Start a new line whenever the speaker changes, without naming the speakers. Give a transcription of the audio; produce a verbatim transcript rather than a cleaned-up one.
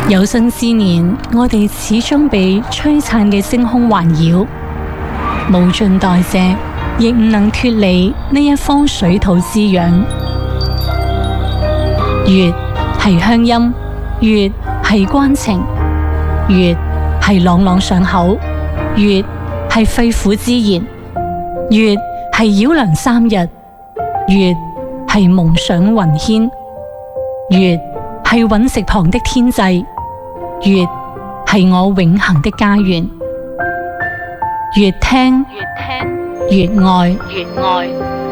有生之年，我哋始終被璀璨嘅星空環繞，無盡代謝，亦唔能脫離呢一方水土滋養。月係鄉音，月係關情，月係朗朗上口，月係肺腑之言，月係繞梁三日，月係夢想雲牽，月係隕石旁的天際，月係我永恆的家園。越聽越聽越愛越愛。